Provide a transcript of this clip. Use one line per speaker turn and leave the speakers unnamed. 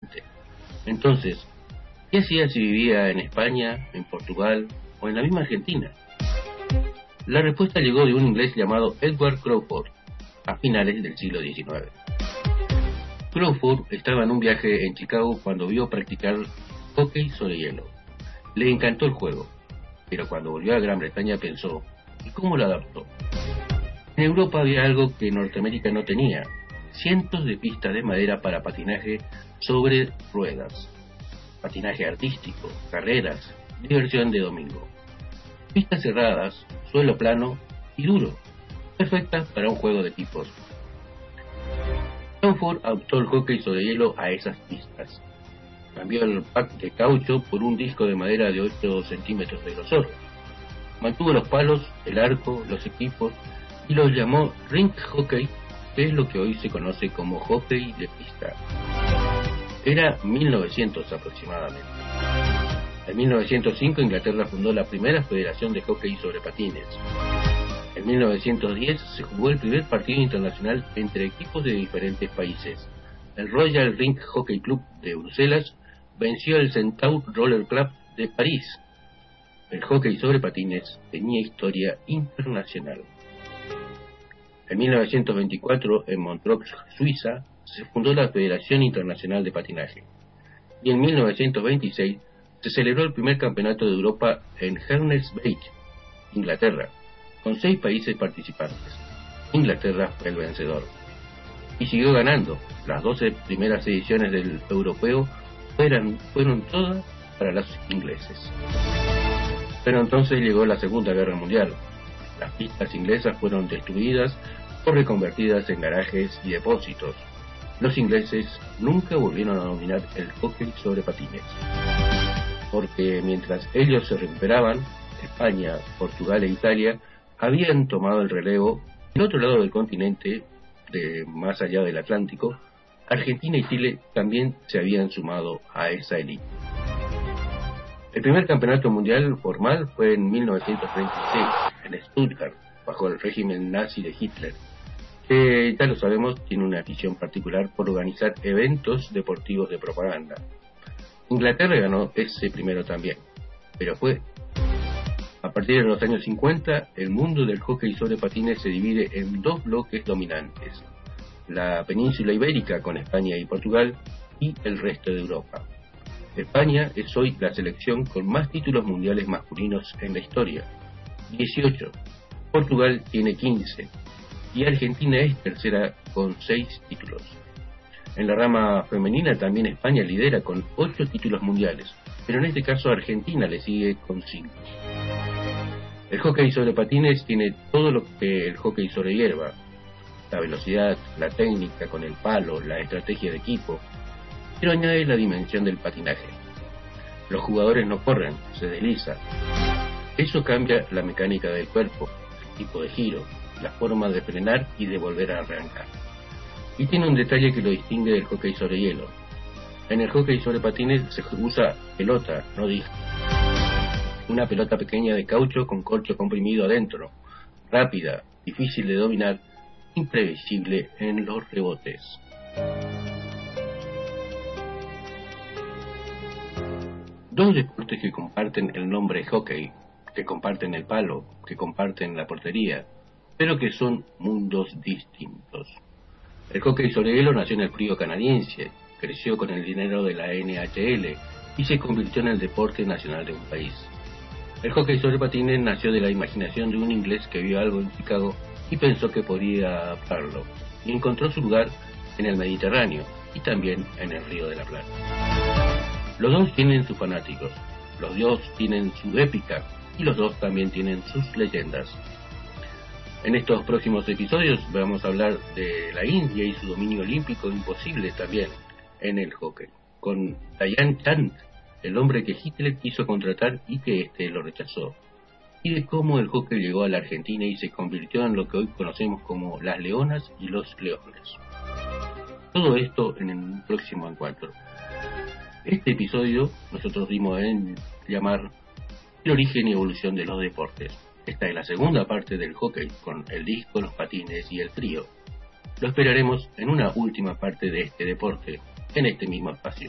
Entonces, ¿qué hacía si vivía en España, en Portugal o en la misma Argentina? La respuesta llegó de un inglés llamado Edward Crawford, a finales del siglo XIX. Crawford estaba en un viaje en Chicago cuando vio practicar hockey sobre hielo. Le encantó el juego, pero cuando volvió a Gran Bretaña pensó, ¿y cómo lo adaptó? En Europa había algo que Norteamérica no tenía: cientos de pistas de madera para patinaje sobre ruedas, patinaje artístico, carreras, diversión de domingo. Pistas cerradas, suelo plano y duro, perfectas para un juego de equipos. Crawford adaptó el hockey sobre hielo a esas pistas. Cambió el pack de caucho por un disco de madera de 8 centímetros de grosor. Mantuvo los palos, el arco, los equipos y los llamó rink hockey, que es lo que hoy se conoce como hockey de pista. Era 1900 aproximadamente. En 1905 Inglaterra fundó la primera federación de hockey sobre patines. En 1910 se jugó el primer partido internacional entre equipos de diferentes países. El Royal Rink Hockey Club de Bruselas venció al Centaur Roller Club de París. El hockey sobre patines tenía historia internacional. En 1924, en Montreux, Suiza, se fundó la Federación Internacional de Patinaje. Y en 1926 se celebró el primer campeonato de Europa en Herners Bay, Inglaterra, con 6 países participantes. Inglaterra fue el vencedor y siguió ganando. Las 12 primeras ediciones del europeo fueron todas para los ingleses. Pero entonces llegó la Segunda Guerra Mundial. Las pistas inglesas fueron destruidas o reconvertidas en garajes y depósitos. Los ingleses nunca volvieron a dominar el hockey sobre patines, porque mientras ellos se recuperaban, España, Portugal e Italia habían tomado el relevo. Del otro lado del continente, más allá del Atlántico, Argentina y Chile también se habían sumado a esa élite. El primer campeonato mundial formal fue en 1936, en Stuttgart, bajo el régimen nazi de Hitler, que, ya lo sabemos, tiene una afición particular por organizar eventos deportivos de propaganda. Inglaterra ganó ese primero también, pero a partir de los años 50, el mundo del hockey sobre patines se divide en 2 bloques dominantes: la península ibérica con España y Portugal y el resto de Europa. España es hoy la selección con más títulos mundiales masculinos en la historia, 18. Portugal tiene 15 y Argentina es tercera con 6 títulos. En la rama femenina también España lidera con 8 títulos mundiales, pero en este caso Argentina le sigue con 5. El hockey sobre patines tiene todo lo que el hockey sobre hierba: la velocidad, la técnica con el palo, la estrategia de equipo, pero añade la dimensión del patinaje. Los jugadores no corren, se deslizan. Eso cambia la mecánica del cuerpo, el tipo de giro, la forma de frenar y de volver a arrancar. Y tiene un detalle que lo distingue del hockey sobre hielo. En el hockey sobre patines se usa pelota, no disco. Una pelota pequeña de caucho con corcho comprimido adentro, rápida, difícil de dominar, imprevisible en los rebotes. Dos deportes que comparten el nombre hockey, que comparten el palo, que comparten la portería, pero que son mundos distintos. El hockey sobre hielo nació en el frío canadiense, creció con el dinero de la NHL y se convirtió en el deporte nacional de un país. El hockey sobre patines nació de la imaginación de un inglés que vio algo en Chicago y pensó que podía adaptarlo, y encontró su lugar en el Mediterráneo y también en el Río de la Plata. Los dos tienen sus fanáticos, los dos tienen su épica y los dos también tienen sus leyendas. En estos próximos episodios vamos a hablar de la India y su dominio olímpico imposible también en el hockey, con Dhyan Chand, el hombre que Hitler quiso contratar y que éste lo rechazó, y de cómo el hockey llegó a la Argentina y se convirtió en lo que hoy conocemos como las Leonas y los Leones. Todo esto en el próximo encuentro. Este episodio nosotros dimos en llamar el origen y evolución de los deportes. Esta es la segunda parte del hockey, con el disco, los patines y el frío. Lo esperaremos en una última parte de este deporte, en este mismo espacio.